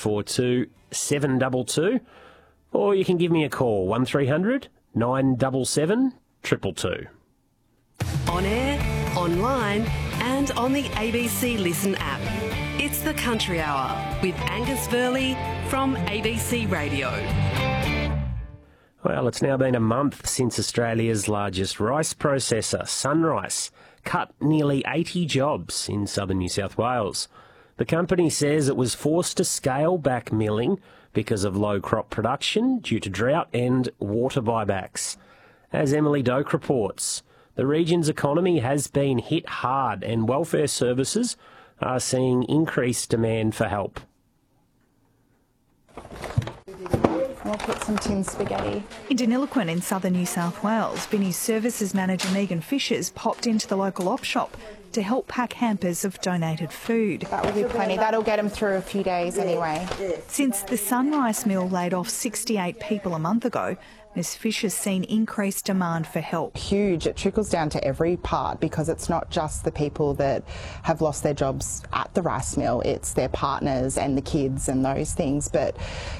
0442 722, or you can give me a call, 1300 977 222. On air, online and on the ABC Listen app. It's the Country Hour with Angus Verley from ABC Radio. Well, it's now been a month since Australia's largest rice processor, SunRice, cut nearly 80 jobs in southern New South Wales. The company says it was forced to scale back milling because of low crop production due to drought and water buybacks. As Emily Doak reports, the region's economy has been hit hard and welfare services are seeing increased demand for help. We'll put some tin spaghetti. In Deniliquin in southern New South Wales, Vinnie's services manager Megan Fishers popped into the local op shop to help pack hampers of donated food. That will be plenty. That'll get them through a few days anyway. Since the SunRice mill laid off 68 people a month ago, Ms Fisher's seen increased demand for help. Huge. It trickles down to every part because it's not just the people that have lost their jobs at the rice mill, it's their partners and the kids and those things. But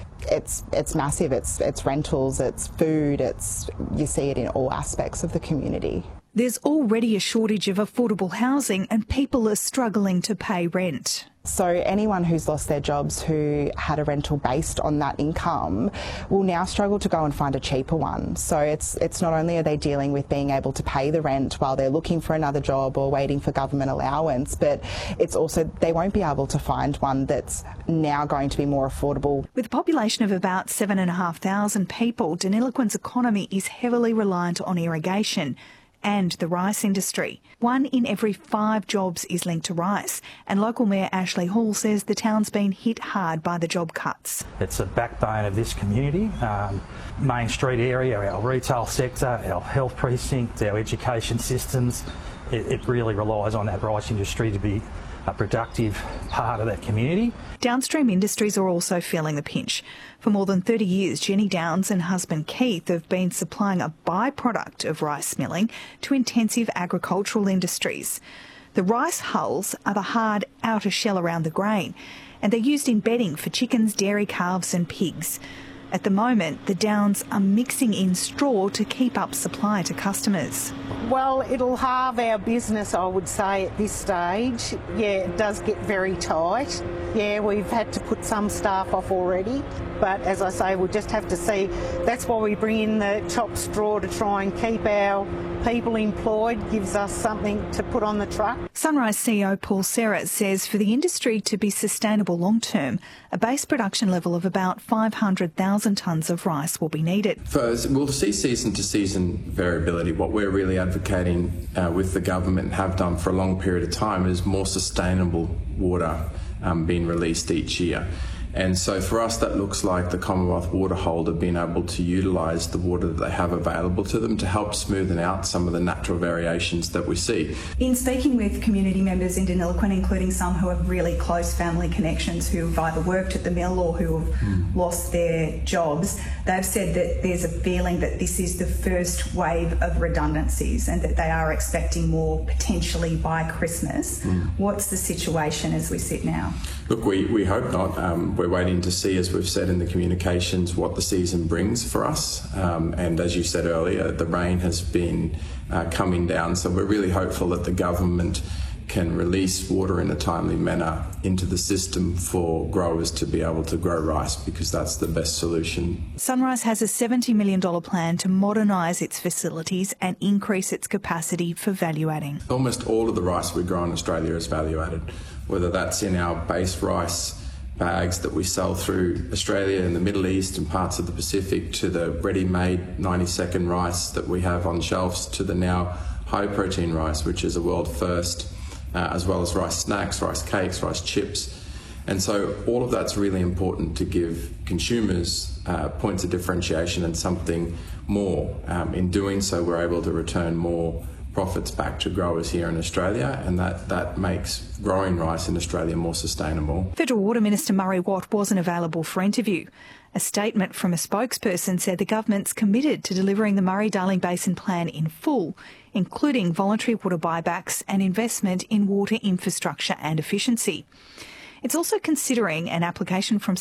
it's massive. It's rentals, it's food, you see it in all aspects of the community. There's already a shortage of affordable housing and people are struggling to pay rent. So anyone who's lost their jobs who had a rental based on that income will now struggle to go and find a cheaper one. So it's not only are they dealing with being able to pay the rent while they're looking for another job or waiting for government allowance, but it's also they won't be able to find one that's now going to be more affordable. With a population of about 7,500 people, Deniliquin's economy is heavily reliant on irrigation and the rice industry. 1 in every 5 jobs is linked to rice, and local Mayor Ashley Hall says the town's been hit hard by the job cuts. It's a backbone of this community. Main street area, our retail sector, our health precinct, our education systems, it really relies on that rice industry to be a productive part of that community. Downstream industries are also feeling the pinch. For more than 30 years, Jenny Downs and husband Keith have been supplying a byproduct of rice milling to intensive agricultural industries. The rice hulls are the hard outer shell around the grain, and they're used in bedding for chickens, dairy calves and pigs. At the moment, the Downs are mixing in straw to keep up supply to customers. Well, it'll halve our business, I would say, at this stage. Yeah, it does get very tight. Yeah, we've had to put some staff off already, but as I say, we'll just have to see. That's why we bring in the chopped straw to try and keep our people employed, gives us something to put on the truck. SunRice CEO Paul Serra says for the industry to be sustainable long term, a base production level of about 500,000 tonnes of rice will be needed. We'll see season to season variability. What we're really advocating with the government and have done for a long period of time is more sustainable water being released each year. And so for us, that looks like the Commonwealth water holder being able to utilise the water that they have available to them to help smoothen out some of the natural variations that we see. In speaking with community members in Deniliquin, including some who have really close family connections who have either worked at the mill or who have lost their jobs, they've said that there's a feeling that this is the first wave of redundancies and that they are expecting more potentially by Christmas. What's the situation as we sit now? Look, we hope not. We're waiting to see, as we've said in the communications, what the season brings for us. And as you said earlier, the rain has been coming down, so we're really hopeful that the government can release water in a timely manner into the system for growers to be able to grow rice, because that's the best solution. SunRice has a $70 million plan to modernise its facilities and increase its capacity for value adding. Almost all of the rice we grow in Australia is value added, whether that's in our base rice bags that we sell through Australia and the Middle East and parts of the Pacific, to the ready-made 90-second rice that we have on shelves, to the now high-protein rice, which is a world first, as well as rice snacks, rice cakes, rice chips. And so all of that's really important to give consumers points of differentiation and something more. In doing so, we're able to return more profits back to growers here in Australia, and that makes growing rice in Australia more sustainable. Federal Water Minister Murray Watt wasn't available for interview. A statement from a spokesperson said the government's committed to delivering the Murray-Darling Basin Plan in full, including voluntary water buybacks and investment in water infrastructure and efficiency. It's also considering an application from